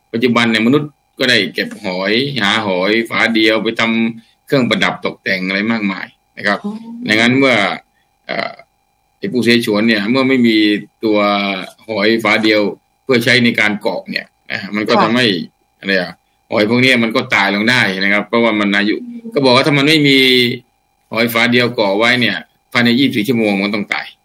ปัจจุบันเนี่ยมนุษย์ก็ได้เก็บหอยหาหอยฝาเดียวไปทำเครื่องประดับตกแต่งอะไรมากมายนะครับดังนั้นเมื่อไอ้ปูเสฉวนเนี่ยเมื่อไม่มีตัวหอยฝาเดียวเพื่อใช้ในการเกาะเนี่ยมันก็ทำให้อะไรหอยพวกนี้มันก็ตายลงได้นะครับเพราะว่ามันอายุก็บอกว่าถ้ามันไม่มีหอยฝาเดียวเกาะไว้เนี่ยภายใน24 ชั่วโมงมันต้องตาย